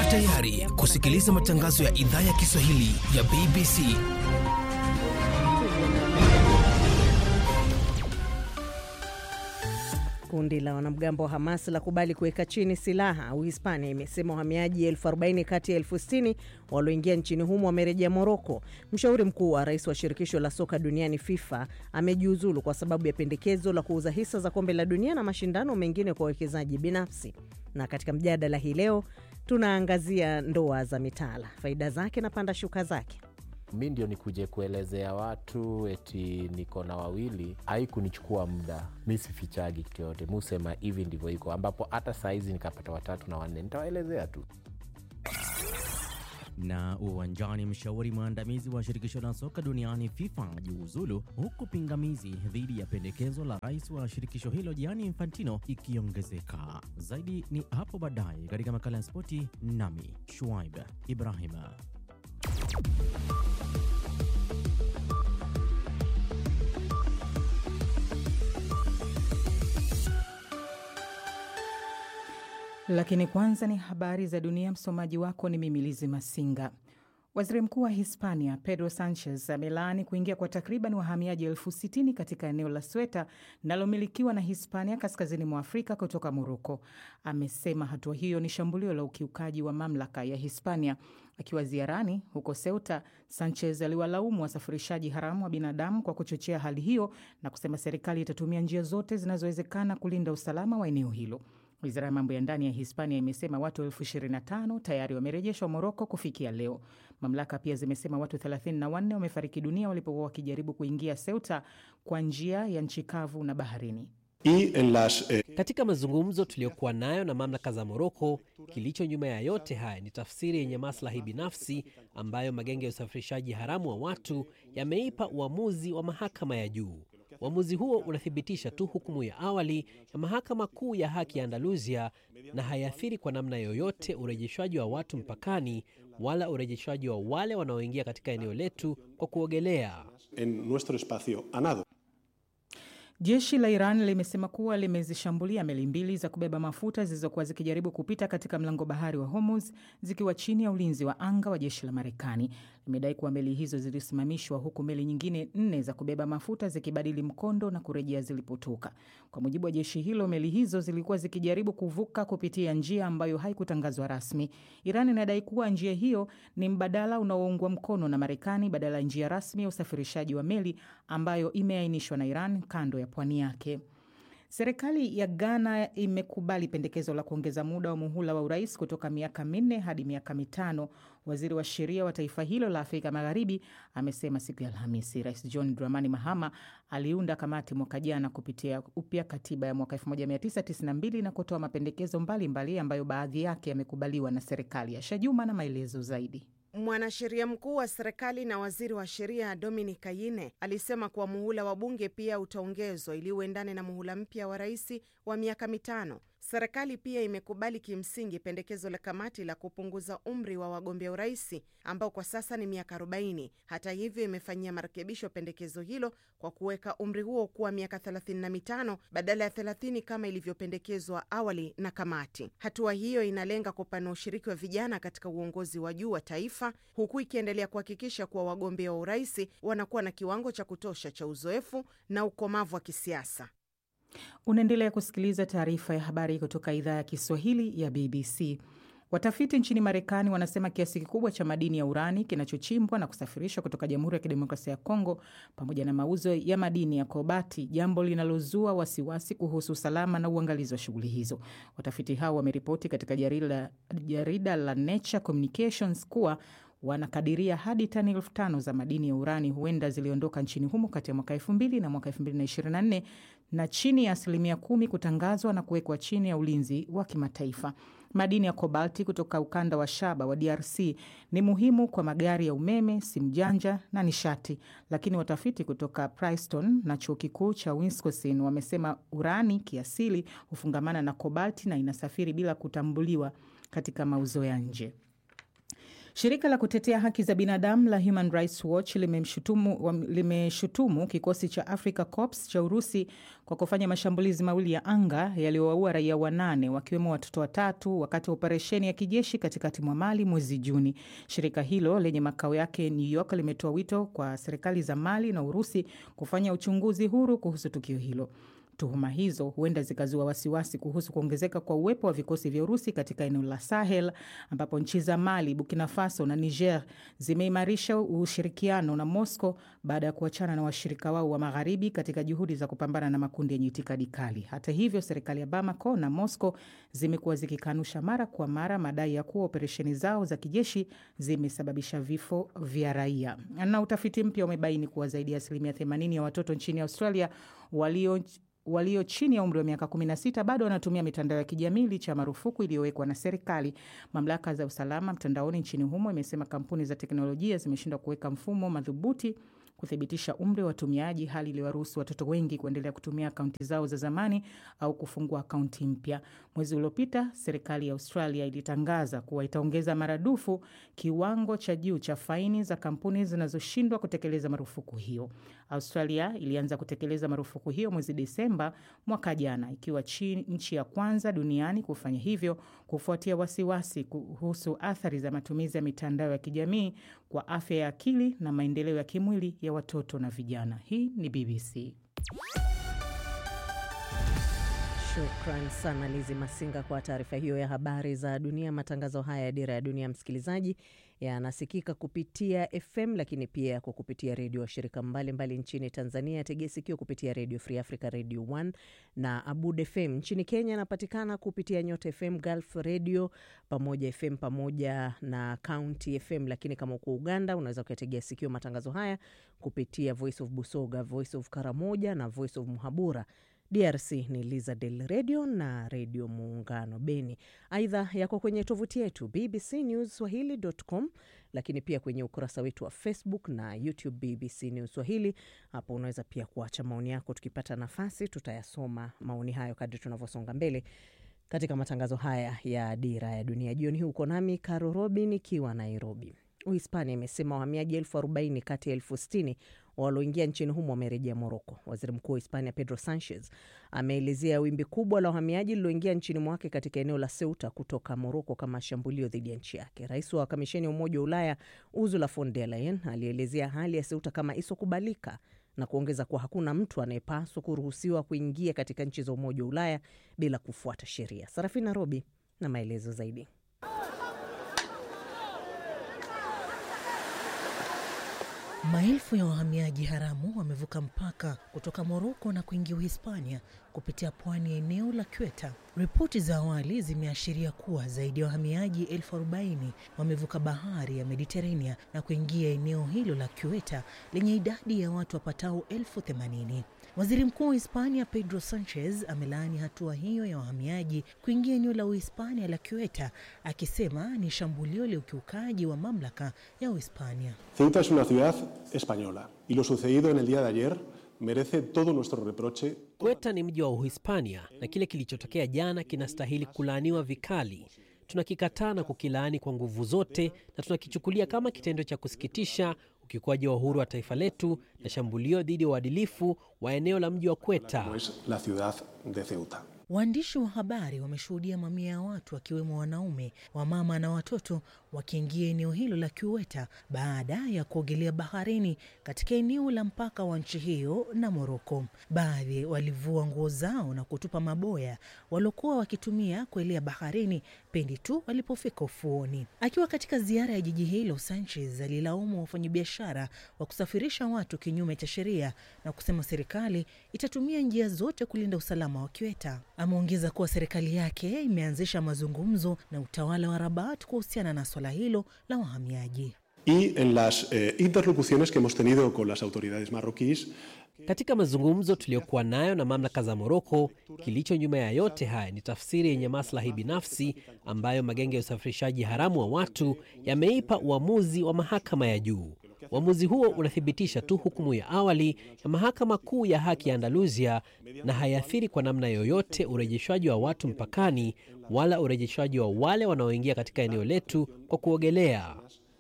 tayari kusikiliza matangazo ya idhaa ya Kiswahili ya BBC. Kundi la wanamgambo wa Hamas la kubali kuweka chini silaha Uhispania imesema wahamiaji 40,000 kati ya 60,000 walioingia nchini humo wamerejea Morocco. Mshauri mkuu wa rais wa shirikisho la soka duniani FIFA amejiuzulu kwa sababu ya pendekezo la kuuza hisa za kombe la dunia na mashindano mengine kwa wawekezaji binafsi. Na katika mjadala hii leo tunaangazia ndoa za mitala, faida zake na panda shuka zake. Mimi ndio nikuje kuelezea watu eti niko na wawili, haikunichukua muda. Mimi sifichagi kitu yote. Mimi husema hivi ndivyo iko, ambapo hata saizi nikapata 3 na 4 nitawaelezea tu. Na uwanjani, mshauri mwandamizi wa shirikisho la soka duniani FIFA jiuzulu, huku pingamizi dhidi ya pendekezo la rais wa shirikisho hilo Gianni Infantino ikiongezeka. Zaidi ni hapo baadaye katika makala ya spoti, nami Shuaib Ibrahim. Lakini kwanza ni habari za dunia. Msomaji wako ni mimi Lizi Masinga. Waziri Mkuu wa Hispania Pedro Sanchez amelaani kuingia kwa takriban wahamiaji 60,000 katika eneo la Ceuta linalomilikiwa na Hispania kaskazini mwa Afrika kutoka Morocco. Amesema hatua hiyo ni shambulio la ukiukaji wa mamlaka ya Hispania. Akiwa ziarani huko Ceuta, Sanchez aliwalaumu wasafirishaji haramu wa binadamu kwa kuchochea hali hiyo na kusema serikali itatumia njia zote zinazowezekana kulinda usalama wa eneo hilo. Wizara ya mambo ya ndani ya Hispania imesema watu 25,000 tayari wamerejeshwa Morocco kufikia leo. Mamlaka pia zimesema watu 34 wamefariki dunia walipokuwa wakijaribu kuingia Ceuta kwa njia ya nchi kavu na baharini. Katika mazungumzo tuliyokuwa nayo na mamlaka za Morocco, kilicho nyuma ya yote haya ni tafsiri yenye maslahi binafsi ambayo magenge ya usafirishaji haramu wa watu yameipa uamuzi wa mahakama ya juu. Uamuzi huo unathibitisha tu hukumu ya awali ya mahakama kuu ya haki ya Andalusia na haiathiri kwa namna yoyote urejeshwaji wa watu mpakani wala urejeshwaji wa wale wanaoingia katika eneo letu kwa kuogelea. Jeshi la Iran limesema kuwa limezishambulia meli 2 za kubeba mafuta zilizokuwa zikijaribu kupita katika mlango bahari wa Hormuz zikiwa chini ya ulinzi wa anga wa jeshi la Marekani. Limedai kuwa meli hizo zilisimamishwa huku meli nyingine 4 za kubeba mafuta zikibadili mkondo na kurejea zilipotoka. Kwa mujibu wa jeshi hilo, meli hizo zilikuwa zikijaribu kuvuka kupitia njia ambayo haikutangazwa rasmi. Iran inadai kuwa njia hiyo ni mbadala unaoungwa mkono na Marekani badala ya njia rasmi ya usafirishaji wa meli ambayo imeainishwa na Iran kando ya pwani yake. Serikali ya Ghana imekubali pendekezo la kuongeza muda wa muhula wa urais kutoka miaka 4 hadi miaka 5. Waziri wa sheria wa taifa hilo la Afrika Magharibi amesema siku ya Alhamisi. Rais John Dramani Mahama aliunda kamati mwaka jana kupitia upya katiba ya mwaka 1992 na kutoa mapendekezo mbalimbali ambayo baadhi yake yamekubaliwa na serikali. ya Shajuma na maelezo zaidi. Mwanasheria mkuu wa serikali na waziri wa sheria Dominic Kayine alisema kuwa muhula wa bunge pia utaongezwa ili uendane na muhula mpya wa rais wa miaka 5. Serikali pia imekubali kimsingi pendekezo la kamati la kupunguza umri wa wagombea urais ambao kwa sasa ni miaka 40. Hata hivyo, imefanyia marekebisho pendekezo hilo kwa kuweka umri huo kuwa miaka 35 badala ya 30 kama ilivyopendekezwa awali na kamati. Hatua hiyo inalenga kupanua ushiriki wa vijana katika uongozi wa juu wa taifa, huku ikiendelea kuhakikisha kuwa wagombea wa urais wanakuwa na kiwango cha kutosha cha uzoefu na ukomavu wa kisiasa. Unaendelea kusikiliza taarifa ya habari kutoka idhaa ya Kiswahili ya BBC. Watafiti nchini Marekani wanasema kiasi kikubwa cha madini ya urani kinachochimbwa na kusafirishwa kutoka Jamhuri ya Kidemokrasia ya Kongo pamoja na mauzo ya madini ya kobati, jambo linalozua wasiwasi kuhusu usalama na uangalizi wa shughuli hizo. Watafiti hao wameripoti katika jarida la Nature Communications kuwa wanakadiria hadi tani 5,000 za madini ya urani huenda ziliondoka nchini humo kati ya mwaka 2000 na mwaka 2024 na chini ya 10% kutangazwa na kuwekwa chini ya ulinzi wa kimataifa. Madini ya kobalti kutoka ukanda wa shaba wa DRC ni muhimu kwa magari ya umeme, simu janja na nishati, lakini watafiti kutoka Princeton na chuo kikuu cha Wisconsin wamesema urani kiasili hufungamana na kobalti na inasafiri bila kutambuliwa katika mauzo ya nje. Shirika la kutetea haki za binadamu la Human Rights Watch limeshutumu kikosi cha Africa Corps cha Urusi kwa kufanya mashambulizi mawili ya anga yaliyowaua raia 8 wakiwemo watoto 3 wakati wa operesheni ya kijeshi katikati mwa Mali mwezi Juni. Shirika hilo lenye makao yake New York limetoa wito kwa serikali za Mali na Urusi kufanya uchunguzi huru kuhusu tukio hilo. Tuhuma hizo huenda zikazua wasiwasi kuhusu kuongezeka kwa uwepo wa vikosi vya Urusi katika eneo la Sahel, ambapo nchi za Mali, Burkina Faso na Niger zimeimarisha ushirikiano na Moscow baada ya kuachana na washirika wao wa magharibi katika juhudi za kupambana na makundi yenye itikadi kali. Hata hivyo, serikali ya Bamako na Moscow zimekuwa zikikanusha mara kwa mara madai ya kuwa operesheni zao za kijeshi zimesababisha vifo vya raia. Na utafiti mpya umebaini kuwa zaidi ya 80% ya watoto nchini Australia walio chini ya umri wa miaka 16 bado wanatumia mitandao ya kijamii licha ya marufuku iliyowekwa na serikali. Mamlaka za usalama mtandaoni nchini humo imesema kampuni za teknolojia zimeshindwa kuweka mfumo madhubuti kuthibitisha umri wa watumiaji, hali iliyowaruhusu watoto wengi kuendelea kutumia akaunti zao za zamani au kufungua akaunti mpya. Mwezi uliopita, serikali ya Australia ilitangaza kuwa itaongeza maradufu kiwango cha juu cha faini za kampuni zinazoshindwa kutekeleza marufuku hiyo. Australia ilianza kutekeleza marufuku hiyo mwezi Desemba mwaka jana, ikiwa nchi ya kwanza duniani kufanya hivyo kufuatia wasiwasi kuhusu athari za matumizi ya mitandao ya kijamii kwa afya ya akili na maendeleo ya kimwili ya watoto na vijana. Hii ni BBC. Shukran sana Lizi Masinga kwa taarifa hiyo ya habari za dunia. Matangazo haya ya Dira ya Dunia, msikilizaji, yanasikika kupitia FM lakini pia kwa kupitia redio washirika mbalimbali nchini Tanzania. Tegea sikio kupitia Radio Free Africa, Radio 1 na Abud FM. Nchini Kenya napatikana kupitia Nyota FM, Gulf Radio, Pamoja FM pamoja na County FM. Lakini kama uko Uganda unaweza kuyategea sikio matangazo haya kupitia Voice of Busoga, Voice of Karamoja na Voice of Muhabura. DRC ni Liza Del Radio na Radio Muungano Beni. Aidha yako kwenye tovuti yetu bbcnewsswahili.com, lakini pia kwenye ukurasa wetu wa Facebook na YouTube BBC News Swahili. Hapo unaweza pia kuacha maoni yako, tukipata nafasi tutayasoma maoni hayo kadri tunavyosonga mbele katika matangazo haya ya Dira ya Dunia. Jioni hii uko nami Caro Robin nikiwa Nairobi. Uhispania imesema wahamiaji 40,000 kati ya 60,000 walioingia nchini humo wamerejea Morocco. Waziri Mkuu wa Hispania Pedro Sanchez ameelezea wimbi kubwa la wahamiaji lililoingia nchini mwake katika eneo la Ceuta kutoka Morocco kama shambulio dhidi ya nchi yake. Rais wa Kamisheni ya Umoja wa Ulaya Ursula von der Leyen alielezea hali ya Ceuta kama isokubalika na kuongeza kuwa hakuna mtu anayepaswa kuruhusiwa kuingia katika nchi za Umoja wa Ulaya bila kufuata sheria. Sarafina Robi na maelezo zaidi. Maelfu ya wahamiaji haramu wamevuka mpaka kutoka Morocco na kuingia Uhispania kupitia pwani ya eneo la Ceuta. Ripoti za awali zimeashiria kuwa zaidi ya wahamiaji 40,000 wamevuka bahari ya Mediterania na kuingia eneo hilo la Ceuta lenye idadi ya watu wapatao 80,000. Waziri Mkuu wa Hispania Pedro Sanchez amelaani hatua hiyo ya wahamiaji kuingia eneo la Uhispania la Ceuta, akisema ni shambulio la ukiukaji wa mamlaka ya Uhispania. Ceuta es una ciudad española y lo sucedido en el día de ayer merece todo nuestro reproche. Ceuta ni mji wa Uhispania na kile kilichotokea jana kinastahili kulaaniwa vikali. Tunakikataa na kukilaani kwa nguvu zote na tunakichukulia kama kitendo cha kusikitisha, ukiukwaji wa uhuru wa taifa letu na shambulio dhidi ya uadilifu wa eneo la mji wa Ceuta. La ciudad de Ceuta. Waandishi wa habari wameshuhudia mamia ya watu wakiwemo wanaume, wamama na watoto wakiingia eneo hilo la Ceuta baada ya kuogelea baharini katika eneo la mpaka wa nchi hiyo na Morocco. Baadhi walivua nguo zao na kutupa maboya waliokuwa wakitumia kuelea baharini pindi tu walipofika ufuoni. Akiwa katika ziara ya jiji hilo, Sanchez alilaumu wafanyabiashara wa kusafirisha watu kinyume cha sheria na kusema serikali itatumia njia zote kulinda usalama wa Ceuta. Ameongeza kuwa serikali yake imeanzisha mazungumzo na utawala wa Rabat kuhusiana na swala hilo la wahamiaji. Y en las interlocuciones que hemos tenido con las autoridades marroquíes, katika mazungumzo tuliyokuwa nayo na mamlaka za Morocco, kilicho nyuma ya yote haya ni tafsiri yenye maslahi binafsi ambayo magenge ya usafirishaji haramu wa watu yameipa uamuzi wa mahakama ya juu. Uamuzi huo unathibitisha tu hukumu ya awali ya mahakama kuu ya haki ya Andalusia na haiathiri kwa namna yoyote urejeshwaji wa watu mpakani wala urejeshwaji wa wale wanaoingia katika eneo letu kwa kuogelea.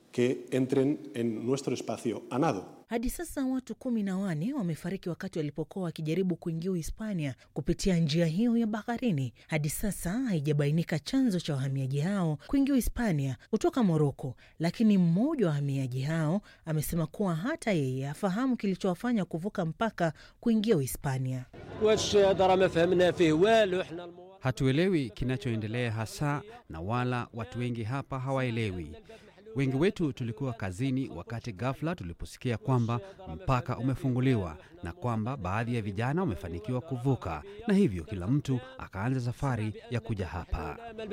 que entren en nuestro espacio a nado. Hadi sasa watu 14 wamefariki wakati walipokuwa wakijaribu kuingia Hispania kupitia njia hiyo ya baharini. Hadi sasa haijabainika chanzo cha wahamiaji hao kuingia Hispania kutoka Moroko, lakini mmoja wa wahamiaji hao amesema kuwa hata yeye afahamu kilichowafanya kuvuka mpaka kuingia Hispania. Hatuelewi kinachoendelea hasa, na wala watu wengi hapa hawaelewi. Wengi wetu tulikuwa kazini wakati ghafla tuliposikia kwamba mpaka umefunguliwa na kwamba baadhi ya vijana wamefanikiwa kuvuka, na hivyo kila mtu akaanza safari ya kuja hapa.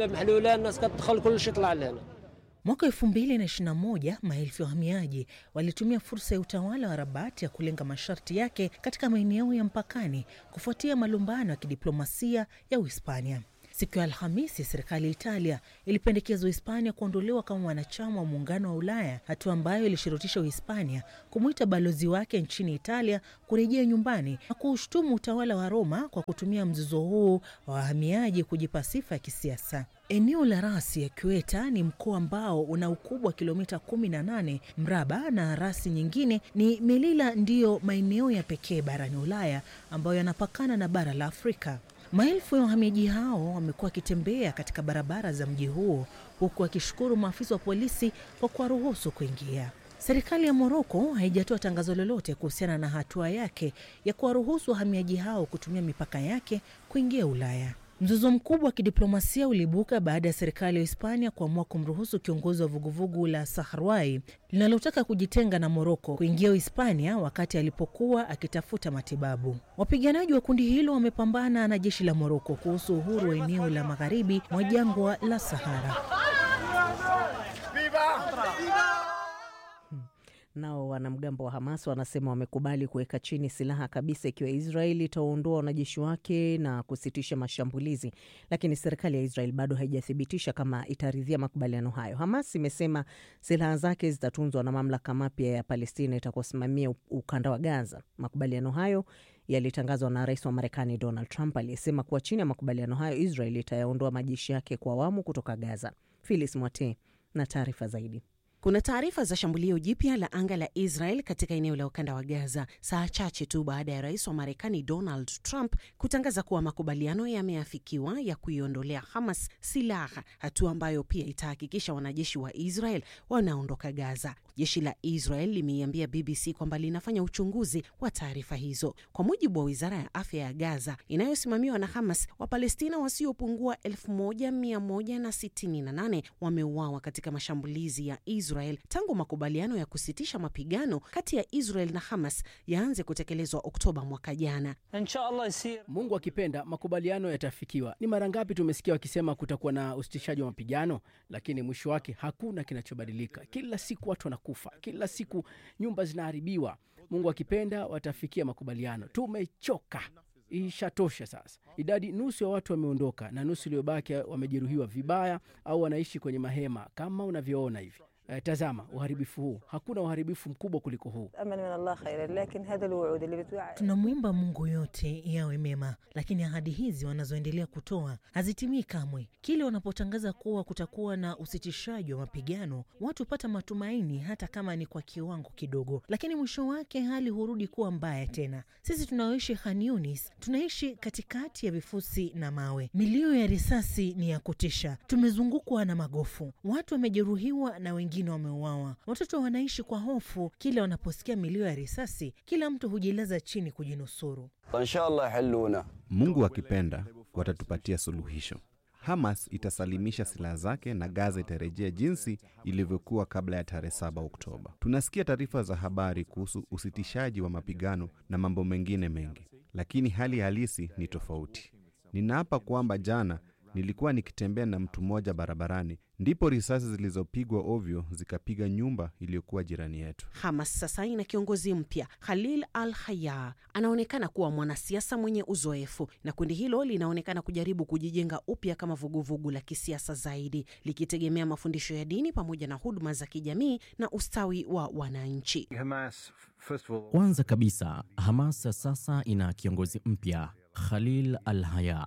Mwaka 2021 maelfu ya wahamiaji walitumia fursa ya utawala wa Rabat ya kulenga masharti yake katika maeneo ya mpakani kufuatia malumbano ya kidiplomasia ya Uhispania. Siku ya Alhamisi, serikali ya Italia ilipendekeza Uhispania kuondolewa kama wanachama wa Muungano wa Ulaya, hatua ambayo ilishurutisha Uhispania kumuita balozi wake nchini Italia kurejea nyumbani na kuushtumu utawala wa Roma kwa kutumia mzozo huu wa wahamiaji kujipa sifa ya kisiasa. Eneo la rasi ya Ceuta ni mkoa ambao una ukubwa wa kilomita 18 mraba, na rasi nyingine ni Melilla, ndiyo maeneo ya pekee barani Ulaya ambayo yanapakana na bara la Afrika. Maelfu ya wahamiaji hao wamekuwa wakitembea katika barabara za mji huo huku wakishukuru maafisa wa polisi kwa kuwaruhusu kuingia. Serikali ya Moroko haijatoa tangazo lolote kuhusiana na hatua yake ya kuwaruhusu wahamiaji hao kutumia mipaka yake kuingia Ulaya. Mzozo mkubwa wa kidiplomasia ulibuka baada ya serikali ya Hispania kuamua kumruhusu kiongozi wa vuguvugu la Sahrawi linalotaka kujitenga na Moroko kuingia Hispania wakati alipokuwa akitafuta matibabu. Wapiganaji wa kundi hilo wamepambana na jeshi la Moroko kuhusu uhuru wa eneo la magharibi mwa jangwa la Sahara. Nao wanamgambo wa Hamas wanasema wamekubali kuweka chini silaha kabisa ikiwa Israeli itaondoa wanajeshi wake na kusitisha mashambulizi, lakini serikali ya Israel bado haijathibitisha kama itaridhia makubaliano hayo. Hamas imesema silaha zake zitatunzwa na mamlaka mapya ya Palestina itakosimamia ukanda wa Gaza. Makubaliano hayo yalitangazwa na Rais wa Marekani Donald Trump, aliyesema kuwa chini ya makubaliano hayo Israel itayaondoa majeshi yake kwa awamu kutoka Gaza. Phyllis Mwate na taarifa zaidi. Kuna taarifa za shambulio jipya la anga la Israel katika eneo la ukanda wa Gaza saa chache tu baada ya Rais wa Marekani Donald Trump kutangaza kuwa makubaliano yameafikiwa ya kuiondolea Hamas silaha, hatua ambayo pia itahakikisha wanajeshi wa Israel wanaondoka Gaza. Jeshi la Israel limeiambia BBC kwamba linafanya uchunguzi wa taarifa hizo. Kwa mujibu wa Wizara ya Afya ya Gaza inayosimamiwa na Hamas, Wapalestina wasiopungua 1168 wameuawa katika mashambulizi ya Israel tangu makubaliano ya kusitisha mapigano kati ya Israel na Hamas yaanze kutekelezwa Oktoba mwaka jana. Mungu akipenda makubaliano yatafikiwa. Ni mara ngapi tumesikia wakisema kutakuwa na usitishaji wa mapigano, lakini mwisho wake hakuna kinachobadilika. Kila siku watu wanakufa, kila siku nyumba zinaharibiwa. Mungu akipenda watafikia makubaliano. Tumechoka. Ishatosha sasa. Idadi nusu ya watu wameondoka na nusu iliyobaki wamejeruhiwa vibaya au wanaishi kwenye mahema kama unavyoona hivi. Tazama uharibifu huu. Hakuna uharibifu mkubwa kuliko huu. Tunamwomba Mungu yote yawe mema, lakini ahadi hizi wanazoendelea kutoa hazitimii kamwe. Kile wanapotangaza kuwa kutakuwa na usitishaji wa mapigano, watu pata matumaini hata kama ni kwa kiwango kidogo, lakini mwisho wake hali hurudi kuwa mbaya tena. Sisi tunaoishi Khan Yunis tunaishi katikati ya vifusi na mawe. Milio ya risasi ni ya kutisha. Tumezungukwa na magofu. Watu wamejeruhiwa na wengine wameuawa. Watoto wanaishi kwa hofu kila wanaposikia milio ya risasi. Kila mtu hujilaza chini kujinusuru. Mungu akipenda watatupatia suluhisho. Hamas itasalimisha silaha zake na Gaza itarejea jinsi ilivyokuwa kabla ya tarehe 7 Oktoba. Tunasikia taarifa za habari kuhusu usitishaji wa mapigano na mambo mengine mengi, lakini hali halisi ni tofauti. Ninaapa kwamba jana nilikuwa nikitembea na mtu mmoja barabarani, ndipo risasi zilizopigwa ovyo zikapiga nyumba iliyokuwa jirani yetu. Hamas sasa ina kiongozi mpya, Khalil al-Hayya. Anaonekana kuwa mwanasiasa mwenye uzoefu, na kundi hilo linaonekana kujaribu kujijenga upya kama vuguvugu la kisiasa zaidi, likitegemea mafundisho ya dini pamoja na huduma za kijamii na ustawi wa wananchi. Kwanza kabisa, Hamas sasa ina kiongozi mpya, Khalil al-Hayya,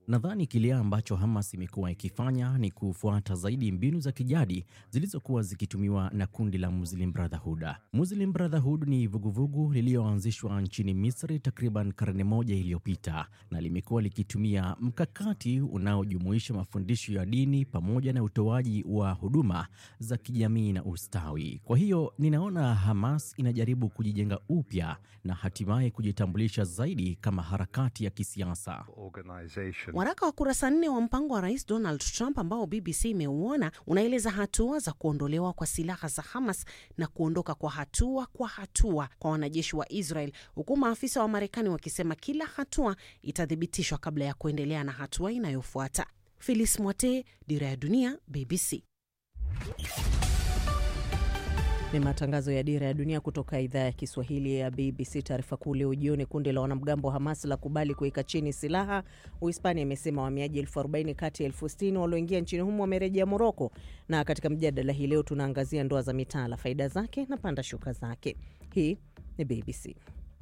Nadhani kile ambacho Hamas imekuwa ikifanya ni kufuata zaidi mbinu za kijadi zilizokuwa zikitumiwa na kundi la Muslim Brotherhood. Muslim Brotherhood ni vuguvugu lililoanzishwa nchini Misri takriban karne moja iliyopita, na limekuwa likitumia mkakati unaojumuisha mafundisho ya dini pamoja na utoaji wa huduma za kijamii na ustawi. Kwa hiyo ninaona Hamas inajaribu kujijenga upya na hatimaye kujitambulisha zaidi kama harakati ya kisiasa. Waraka wa kurasa 4 wa mpango wa Rais Donald Trump ambao BBC imeuona unaeleza hatua za kuondolewa kwa silaha za Hamas na kuondoka kwa hatua kwa wanajeshi wa Israel, huku maafisa wa Marekani wakisema kila hatua itathibitishwa kabla ya kuendelea na hatua inayofuata. Phyllis Mwate, Dira ya Dunia, BBC. Ni matangazo ya Dira ya Dunia kutoka idhaa ya Kiswahili ya BBC. Taarifa kuu leo jioni, kundi la wanamgambo wa Hamas la kubali kuweka chini silaha. Uhispania imesema wahamiaji 40,000 kati ya 60,000 walioingia nchini humo wamerejea Moroko. Na katika mjadala hii leo tunaangazia ndoa za mitaala, faida zake na panda shuka zake. Hii ni BBC.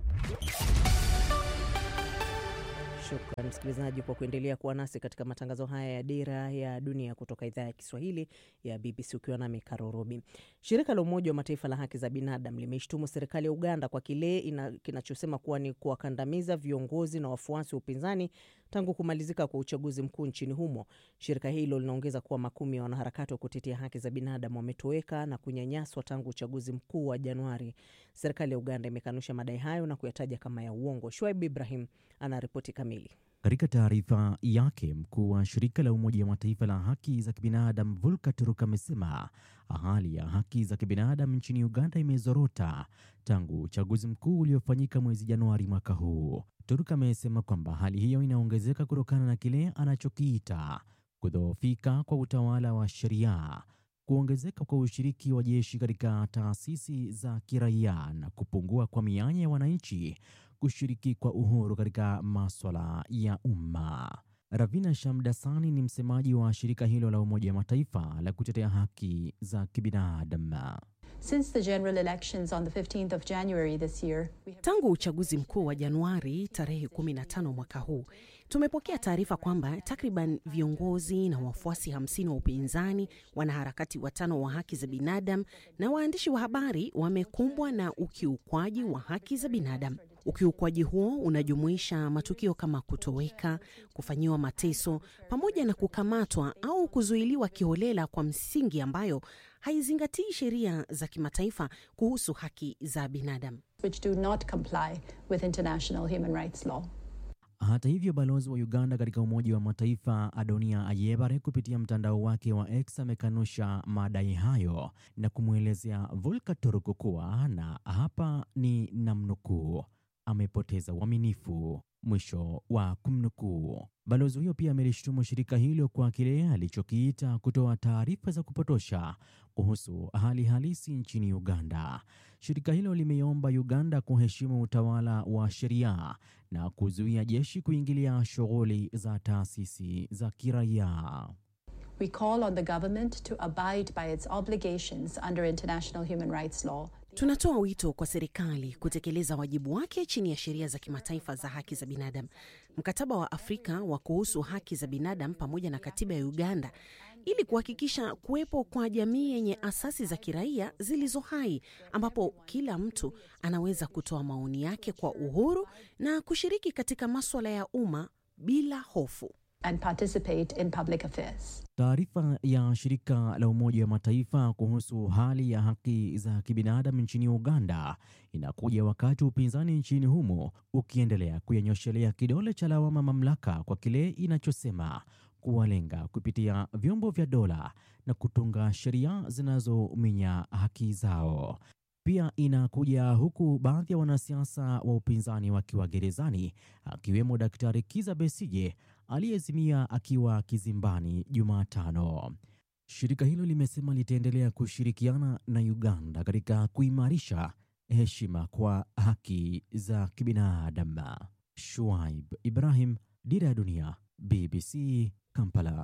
Shukrani msikilizaji kwa kuendelea kuwa nasi katika matangazo haya ya Dira ya Dunia kutoka idhaa ya Kiswahili ya BBC, ukiwa nami Karo Robi. Shirika la Umoja wa Mataifa la haki za binadamu limeishtumu serikali ya Uganda kwa kile kinachosema kuwa ni kuwakandamiza viongozi na wafuasi wa upinzani tangu kumalizika kwa uchaguzi mkuu nchini humo. Shirika hilo linaongeza kuwa makumi ya wanaharakati wa kutetea haki za binadamu wametoweka na kunyanyaswa tangu uchaguzi mkuu wa Januari. Serikali ya Uganda imekanusha madai hayo na kuyataja kama ya uongo. Shuaib Ibrahim ana ripoti kamili. Katika taarifa yake, mkuu wa shirika la Umoja wa Mataifa la haki za kibinadamu Volker Turk amesema hali ya haki za kibinadamu nchini Uganda imezorota tangu uchaguzi mkuu uliofanyika mwezi Januari mwaka huu. Turk amesema kwamba hali hiyo inaongezeka kutokana na kile anachokiita kudhoofika kwa utawala wa sheria, kuongezeka kwa ushiriki wa jeshi katika taasisi za kiraia na kupungua kwa mianya ya wananchi kushiriki kwa uhuru katika masuala ya umma. Ravina Shamdasani ni msemaji wa shirika hilo la Umoja wa Mataifa la kutetea haki za kibinadamu. Since the general elections on the 15th of January this year, tangu uchaguzi mkuu wa Januari tarehe 15 mwaka huu, tumepokea taarifa kwamba takriban viongozi na wafuasi 50 wa upinzani, wanaharakati 5 wa haki za binadamu na waandishi wa habari wamekumbwa na ukiukwaji wa haki za binadamu. Ukiukwaji huo unajumuisha matukio kama kutoweka, kufanyiwa mateso, pamoja na kukamatwa au kuzuiliwa kiholela kwa msingi ambayo haizingatii sheria za kimataifa kuhusu haki za binadamu, which do not comply with international human rights law. Hata hivyo, balozi wa Uganda katika Umoja wa Mataifa Adonia Ayebare kupitia mtandao wake wa X amekanusha madai hayo na kumwelezea Volker Turk kuwa, na hapa ni namnukuu, amepoteza uaminifu, mwisho wa kumnukuu. Balozi huyo pia amelishtumu shirika hilo kwa kile alichokiita kutoa taarifa za kupotosha kuhusu hali halisi nchini Uganda. Shirika hilo limeomba Uganda kuheshimu utawala wa sheria na kuzuia jeshi kuingilia shughuli za taasisi za kiraia. We call on the government to abide by its obligations under international human rights law. Tunatoa wito kwa serikali kutekeleza wajibu wake chini ya sheria za kimataifa za haki za binadamu, mkataba wa Afrika wa kuhusu haki za binadamu pamoja na katiba ya Uganda, ili kuhakikisha kuwepo kwa jamii yenye asasi za kiraia zilizo hai, ambapo kila mtu anaweza kutoa maoni yake kwa uhuru na kushiriki katika masuala ya umma bila hofu. And participate in public affairs. Taarifa ya shirika la Umoja wa Mataifa kuhusu hali ya haki za kibinadamu nchini Uganda inakuja wakati upinzani nchini humo ukiendelea kuyanyoshelea kidole cha lawama mamlaka kwa kile inachosema kuwalenga kupitia vyombo vya dola na kutunga sheria zinazominya haki zao. Pia inakuja huku baadhi ya wanasiasa wa upinzani wakiwa gerezani, akiwemo Daktari Kizza Besigye aliyezimia akiwa kizimbani Jumatano. Shirika hilo limesema litaendelea kushirikiana na Uganda katika kuimarisha heshima kwa haki za kibinadamu. Shuaib Ibrahim, Dira ya Dunia, BBC, Kampala.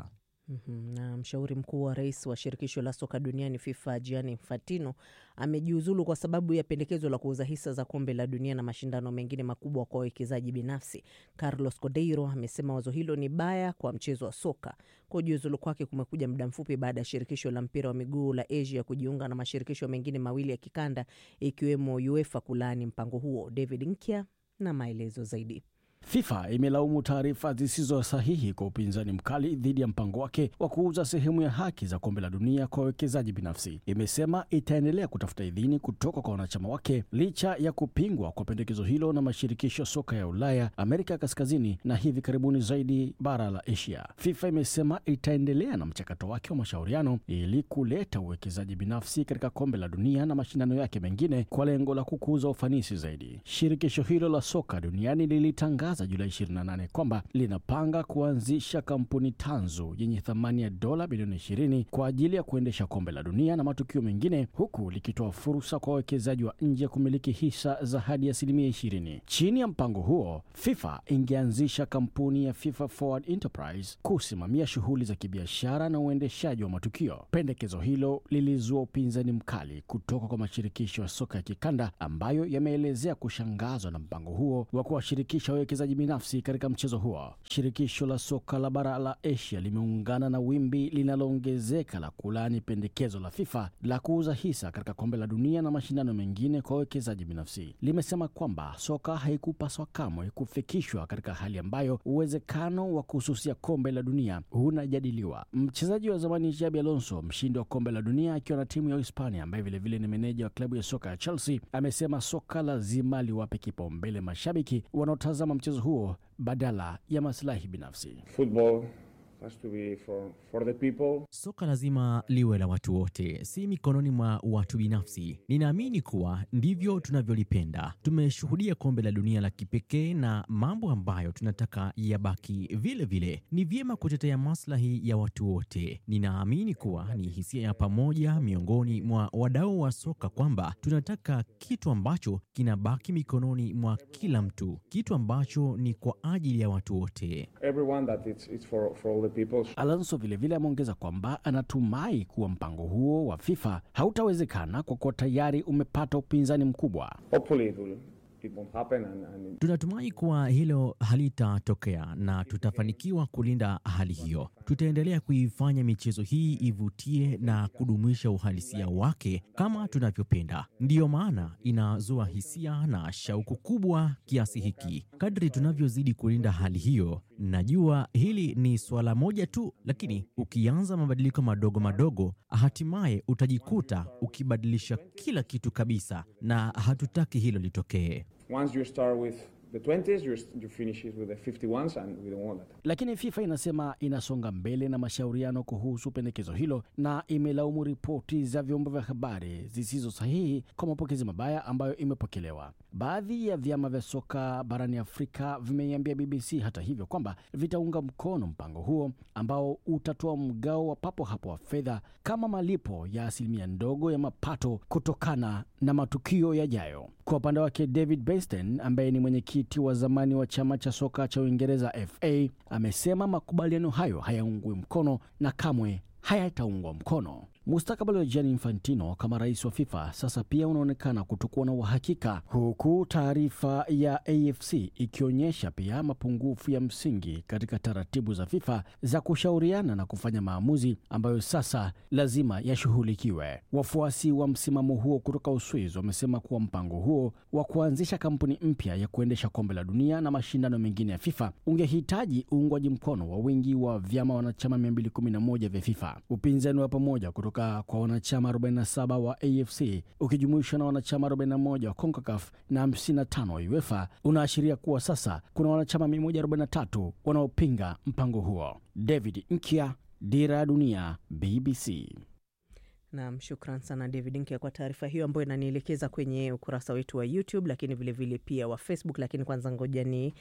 Na mshauri mkuu wa rais wa shirikisho la soka duniani FIFA Gianni Infantino amejiuzulu kwa sababu ya pendekezo la kuuza hisa za kombe la dunia na mashindano mengine makubwa kwa wawekezaji binafsi. Carlos Cordeiro amesema wazo hilo ni baya kwa mchezo wa soka. Kujiuzulu kwake kumekuja muda mfupi baada ya shirikisho la mpira wa miguu la Asia kujiunga na mashirikisho mengine mawili ya kikanda ikiwemo UEFA kulaani mpango huo. David Nkya na maelezo zaidi. FIFA imelaumu taarifa zisizo sahihi kwa upinzani mkali dhidi ya mpango wake wa kuuza sehemu ya haki za kombe la dunia kwa wawekezaji binafsi. Imesema itaendelea kutafuta idhini kutoka kwa wanachama wake licha ya kupingwa kwa pendekezo hilo na mashirikisho soka ya Ulaya, Amerika Kaskazini na hivi karibuni zaidi bara la Asia. FIFA imesema itaendelea na mchakato wake wa mashauriano ili kuleta uwekezaji binafsi katika kombe la dunia na mashindano yake mengine kwa lengo la kukuza ufanisi zaidi. Shirikisho hilo la soka duniani lilitangaza Julai 28 kwamba linapanga kuanzisha kampuni tanzu yenye thamani ya dola bilioni 20 kwa ajili ya kuendesha kombe la dunia na matukio mengine, huku likitoa fursa kwa wawekezaji wa nje kumiliki hisa za hadi 20%. Chini ya mpango huo, FIFA ingeanzisha kampuni ya FIFA Forward Enterprise kusimamia shughuli za kibiashara na uendeshaji wa matukio. Pendekezo hilo lilizua upinzani mkali kutoka kwa mashirikisho ya soka ya kikanda ambayo yameelezea kushangazwa na mpango huo wa kuwashirikisha wawekezaji binafsi katika mchezo huo. Shirikisho la soka la bara la Asia limeungana na wimbi linaloongezeka la kulaani pendekezo la FIFA la kuuza hisa katika kombe la dunia na mashindano mengine kwa wawekezaji binafsi. Limesema kwamba soka haikupaswa kamwe kufikishwa katika hali ambayo uwezekano wa kususia kombe la dunia unajadiliwa. Mchezaji wa zamani Xabi Alonso, mshindi wa kombe la dunia akiwa na timu ya Hispania ambaye vile vile ni meneja wa klabu ya soka ya Chelsea, amesema soka lazima liwape kipaumbele mashabiki wanaotazama mchezo huo badala ya maslahi binafsi. Football has to be for the people. Soka lazima liwe la watu wote, si mikononi mwa watu binafsi. Ninaamini kuwa ndivyo tunavyolipenda. Tumeshuhudia kombe la dunia la kipekee na mambo ambayo tunataka yabaki vile vile. Ni vyema kutetea maslahi ya watu wote. Ninaamini kuwa ni hisia ya pamoja miongoni mwa wadau wa soka kwamba tunataka kitu ambacho kinabaki mikononi mwa kila mtu, kitu ambacho ni kwa ajili ya watu wote. Everyone that it's for all the people. Alonso vile vile ameongeza kwamba anatumai kuwa mpango huo wa FIFA hautawezekana kwa kuwa tayari umepata upinzani mkubwa. Hopefully it won't happen Tunatumai kuwa hilo halitatokea na tutafanikiwa kulinda hali hiyo. Tutaendelea kuifanya michezo hii ivutie na kudumisha uhalisia wake kama tunavyopenda. Ndiyo maana inazua hisia na shauku kubwa kiasi hiki. Kadri tunavyozidi kulinda hali hiyo, najua hili ni swala moja tu, lakini ukianza mabadiliko madogo madogo, hatimaye utajikuta ukibadilisha kila kitu kabisa, na hatutaki hilo litokee. Once you start with the 20s, you finish it with the 51s, and we don't want that. Lakini FIFA inasema inasonga mbele na mashauriano kuhusu pendekezo hilo na imelaumu ripoti za vyombo vya habari zisizo sahihi kwa mapokezi mabaya ambayo imepokelewa. Baadhi ya vyama vya soka barani Afrika vimeiambia BBC hata hivyo kwamba vitaunga mkono mpango huo ambao utatoa mgao wa papo hapo wa fedha kama malipo ya asilimia ndogo ya mapato kutokana na matukio yajayo. Kwa upande wake, David Beeston ambaye ni mwenyekiti wa zamani wa chama cha soka cha Uingereza FA amesema makubaliano hayo hayaungwi mkono na kamwe hayataungwa mkono. Mustakabali wa Gianni Infantino kama rais wa FIFA sasa pia unaonekana kutokuwa na uhakika, huku taarifa ya AFC ikionyesha pia mapungufu ya msingi katika taratibu za FIFA za kushauriana na kufanya maamuzi ambayo sasa lazima yashughulikiwe. Wafuasi wa msimamo huo kutoka Uswizi wamesema kuwa mpango huo wa kuanzisha kampuni mpya ya kuendesha kombe la dunia na mashindano mengine ya FIFA ungehitaji uungwaji mkono wa wingi wa vyama wanachama 211 vya FIFA. Upinzani wa pamoja kutoka kwa wanachama 47 wa AFC ukijumuisha na wanachama 41 wa CONCACAF na 55 wa UEFA unaashiria kuwa sasa kuna wanachama 143 wanaopinga mpango huo. David Nkya, Dira ya Dunia, BBC. Naam, shukran sana David Nkya kwa taarifa hiyo ambayo inanielekeza kwenye ukurasa wetu wa YouTube, lakini vile vile pia wa Facebook. Lakini kwanza ngoja ni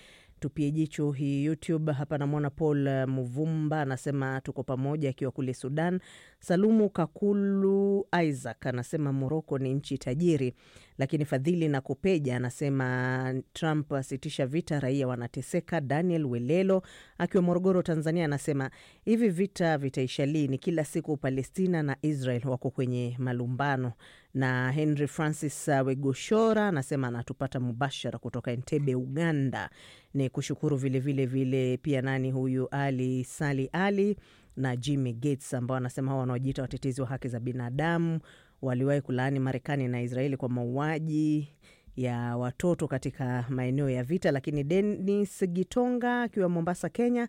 Tupie jicho hii YouTube. Hapa namwona Paul Muvumba anasema tuko pamoja akiwa kule Sudan. Salumu Kakulu Isaac anasema Morocco ni nchi tajiri. Lakini Fadhili na Kupeja anasema Trump asitisha vita, raia wanateseka. Daniel Welelo akiwa Morogoro Tanzania anasema hivi vita vitaisha lini? Kila siku Palestina na Israel wako kwenye malumbano. Na Henry Francis Wegoshora anasema anatupata mubashara kutoka Entebbe Uganda. Ni kushukuru vile pia nani huyu Ali Sali Ali na Jimmy Gates ambao anasema hao wanaojiita watetezi wa haki za binadamu waliwahi kulaani Marekani na Israeli kwa mauaji ya watoto katika maeneo ya vita. Lakini Dennis Gitonga akiwa Mombasa Kenya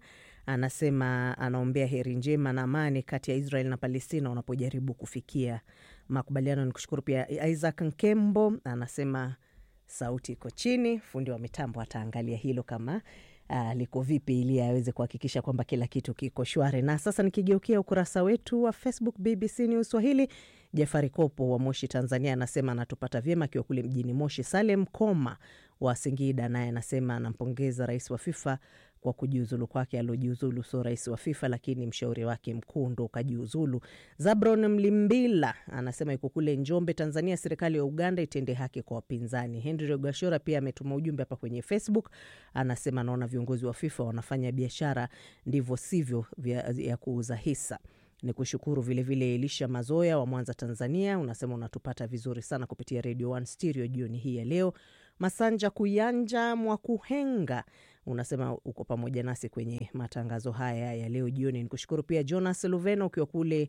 anasema anaombea heri njema na amani kati ya Israel na Palestina wanapojaribu kufikia makubaliano. Nikushukuru pia Isaac Nkembo anasema sauti iko chini, fundi wa mitambo ataangalia hilo kama liko vipi ili aweze kuhakikisha kwamba kila kitu kiko shwari. Na sasa nikigeukia ukurasa wetu wa Facebook BBC News Swahili, Jafari Kopo wa Moshi Tanzania anasema anatupata vyema akiwa kule mjini Moshi. Salem Koma wa Singida naye anasema anampongeza rais wa FIFA kwa kujiuzulu kwake. Alojiuzulu so rais wa FIFA lakini mshauri wake mkuu ndo kajiuzulu. Zabron Mlimbila anasema yuko kule Njombe Tanzania, serikali ya Uganda itende haki kwa wapinzani. Henry Rogashora pia ametuma ujumbe hapa kwenye Facebook, anasema naona viongozi wa FIFA wanafanya biashara ndivyo sivyo ya kuuza hisa. Nikushukuru vile Elisha Mazoya wa Mwanza Tanzania, unasema unatupata vizuri sana kupitia Radio 1 Stereo jioni hii ya leo. Masanja Kuyanja Mwakuhenga unasema uko pamoja nasi kwenye matangazo haya ya leo jioni. Nikushukuru pia Jonas Luveno ukiwa kule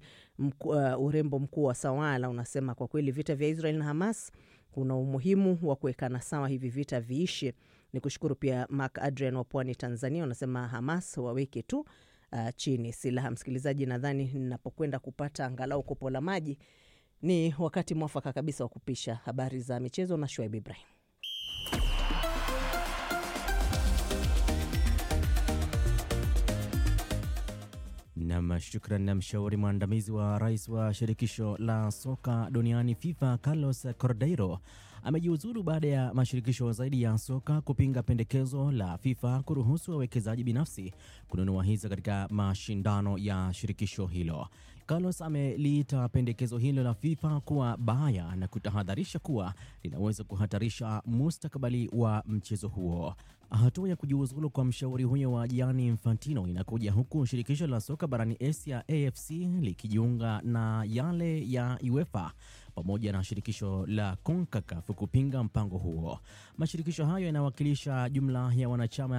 urembo mkuu wa Sawala, unasema kwa kweli vita vya Israel na Hamas kuna umuhimu wa kuwekana sawa hivi vita viishe. Nikushukuru pia Mark Adrian wa Pwani Tanzania, unasema Hamas waweke tu chini silaha. Msikilizaji, nadhani ninapokwenda kupata angalau kopo la maji ni wakati mwafaka kabisa wa kupisha habari za michezo na Shoaib Ibrahim. Nam, shukran. Na mshauri mwandamizi wa rais wa shirikisho la soka duniani FIFA Carlos Cordeiro amejiuzulu baada ya mashirikisho zaidi ya soka kupinga pendekezo la FIFA kuruhusu wawekezaji binafsi kununua hisa katika mashindano ya shirikisho hilo. Carlos ameliita pendekezo hilo la FIFA kuwa baya na kutahadharisha kuwa linaweza kuhatarisha mustakabali wa mchezo huo. Hatua ya kujiuzulu kwa mshauri huyo wa Gianni Infantino inakuja huku shirikisho la soka barani Asia AFC likijiunga na yale ya UEFA pamoja na shirikisho la CONCACAF kupinga mpango huo. Mashirikisho hayo yanawakilisha jumla ya wanachama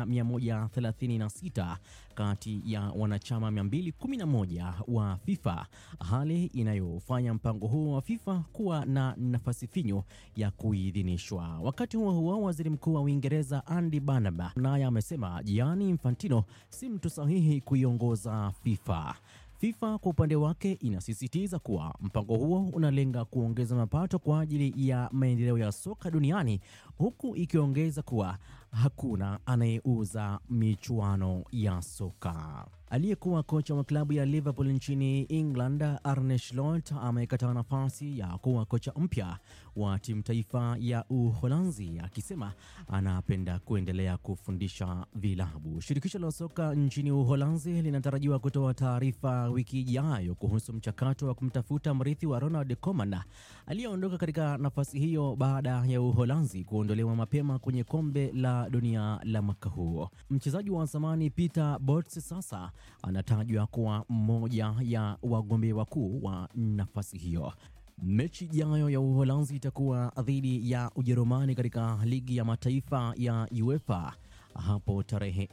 136 kati ya wanachama 211 wa FIFA, hali inayofanya mpango huo wa FIFA kuwa na nafasi finyu ya kuidhinishwa. Wakati huo waziri mkuu wa Uingereza Andy Burnham naye amesema Gianni Infantino si mtu sahihi kuiongoza FIFA. FIFA kwa upande wake inasisitiza kuwa mpango huo unalenga kuongeza mapato kwa ajili ya maendeleo ya soka duniani, huku ikiongeza kuwa hakuna anayeuza michuano ya soka. Aliyekuwa kocha wa klabu ya Liverpool nchini England Arne Slot amekataa nafasi ya kuwa kocha mpya wa timu taifa ya Uholanzi, akisema anapenda kuendelea kufundisha vilabu. Shirikisho la soka nchini Uholanzi linatarajiwa kutoa taarifa wiki ijayo kuhusu mchakato wa kumtafuta mrithi wa Ronald Koeman aliyeondoka katika nafasi hiyo baada ya Uholanzi kuondolewa mapema kwenye kombe la dunia la mwaka huo. Mchezaji wa zamani Peter Bosz sasa anatajwa kuwa mmoja ya wagombea wakuu wa nafasi hiyo. Mechi ijayo ya Uholanzi itakuwa dhidi ya Ujerumani katika ligi ya mataifa ya UEFA hapo tarehe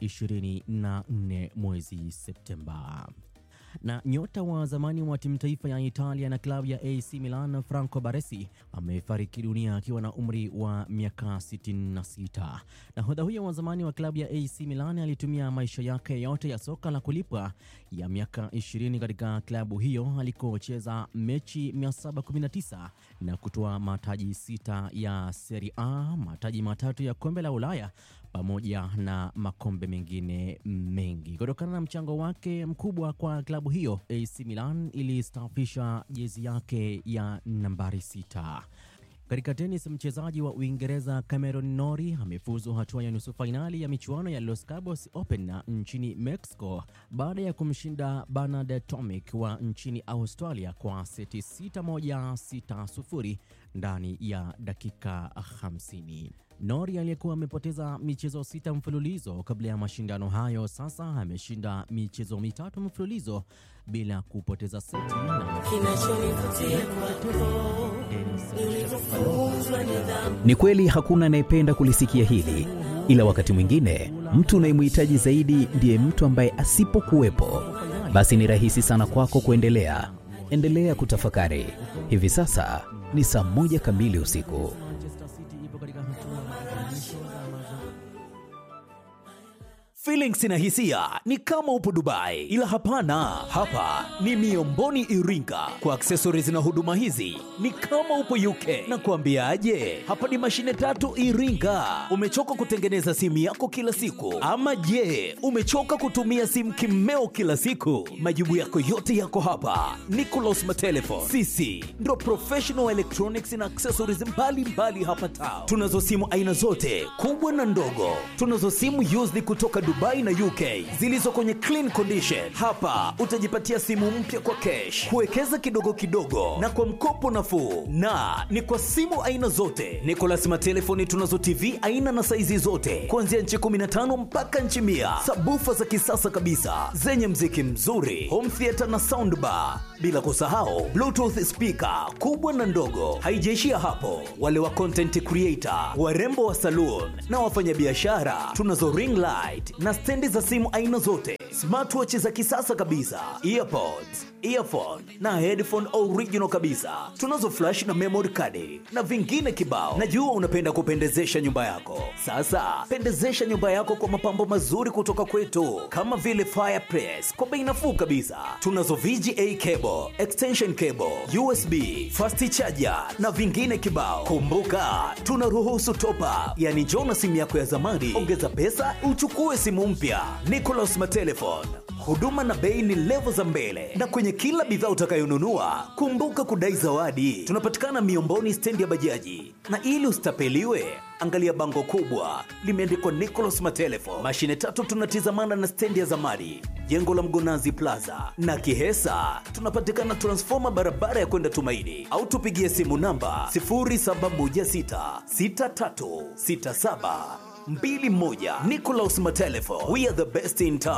24 mwezi Septemba. Na nyota wa zamani wa timu taifa ya Italia na klabu ya AC Milan Franco Baresi amefariki dunia akiwa na umri wa miaka 66. Nahodha huyo wa zamani wa klabu ya AC Milan alitumia maisha yake yote ya soka la kulipwa ya miaka 20 katika klabu hiyo alikocheza mechi 719 na kutoa mataji 6 ya Serie A, mataji 3 ya kombe la Ulaya pamoja na makombe mengine mengi. Kutokana na mchango wake mkubwa kwa klabu hiyo, AC Milan ilistaafisha jezi yake ya nambari 6. Katika tenis, mchezaji wa Uingereza Cameron Norrie amefuzu hatua ya nusu fainali ya michuano ya Los Cabos Open nchini Mexico baada ya kumshinda Bernard Tomic wa nchini Australia kwa seti 6-1, 6-0 ndani ya dakika 50. Norrie aliyekuwa amepoteza michezo 6 mfululizo kabla ya mashindano hayo sasa ameshinda michezo 3 mfululizo bila kupoteza seti. Ni kweli hakuna anayependa kulisikia hili, ila wakati mwingine mtu unayemhitaji zaidi ndiye mtu ambaye asipokuwepo, basi ni rahisi sana kwako endelea kutafakari. Hivi sasa ni 1:00 kamili usiku. Feelings na hisia ni kama upo Dubai, ila hapana, hapa ni Miomboni Iringa. Kwa accessories na huduma hizi ni kama upo UK. Na kuambiaje, hapa ni mashine 3 Iringa. Umechoka kutengeneza simu yako kila siku, ama je, umechoka kutumia simu kimeo kila siku? Majibu yako yote yako hapa. Nicolas Matelefon, sisi ndo professional electronics na accessories mbalimbali hapa town. Tunazo simu aina zote, kubwa na ndogo. Tunazo simu used kutoka Dubai na UK zilizo kwenye clean condition. Hapa utajipatia simu mpya kwa cash, kuwekeza kidogo kidogo na kwa mkopo nafuu, na ni kwa simu aina zote. Nicolas Matelefoni tunazo TV aina na saizi zote kuanzia nchi 15 mpaka nchi 100, sabufa za kisasa kabisa zenye mziki mzuri, home theater na soundbar, bila kusahau bluetooth speaker kubwa na ndogo. Haijaishia hapo, wale wa content creator, warembo wa saloon na wafanyabiashara, tunazo ring light na stendi za simu aina zote, smartwatch za kisasa kabisa, earpods, earphone na headphone original kabisa. Tunazo flash na memory card na vingine kibao. Najua unapenda kupendezesha nyumba yako. Sasa pendezesha nyumba yako kwa mapambo mazuri kutoka kwetu, kama vile fireplace kwa bei nafuu kabisa. Tunazo VGA cable, extension cable, USB, fast charger na vingine kibao. Kumbuka, tunaruhusu top up, yani njoo na simu yako ya zamani, ongeza pesa uchukue simu mpya. Nicolas Matelefon, huduma na bei ni level za mbele, na kwenye kila bidhaa utakayonunua kumbuka kudai zawadi. Tunapatikana Miomboni stendi ya bajaji, na ili usitapeliwe angalia bango kubwa limeandikwa Nicolas Matelefon. Mashine 3 tunatizamana na stendi ya zamani, jengo la Mgonazi Plaza, na Kihesa tunapatikana transformer barabara ya kwenda Tumaini, au tupigie simu namba 0716636721. Nicolas Matelefon, we are the best in town.